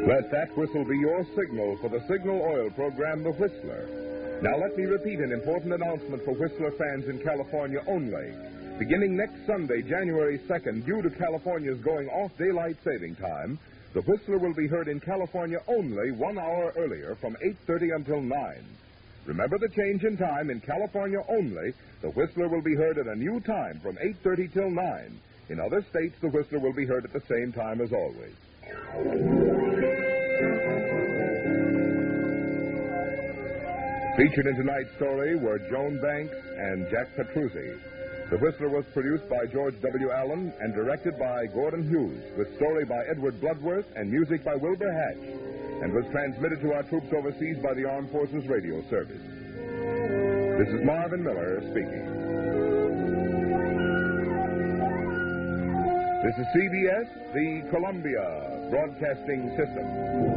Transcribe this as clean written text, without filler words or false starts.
Let that whistle be your signal for the Signal Oil program, The Whistler. Now let me repeat an important announcement for Whistler fans in California only. Beginning next Sunday, January 2nd, due to California's going off daylight saving time, The Whistler will be heard in California only 1 hour earlier from 8:30 until 9. Remember the change in time. In California only, The Whistler will be heard at a new time from 8:30 till 9. In other states, The Whistler will be heard at the same time as always. Featured in tonight's story were Joan Banks and Jack Petruzzi. The Whistler was produced by George W. Allen and directed by Gordon Hughes, with story by Edward Bloodworth and music by Wilbur Hatch, and was transmitted to our troops overseas by the Armed Forces Radio Service. This is Marvin Miller speaking. This is CBS, the Columbia Broadcasting System.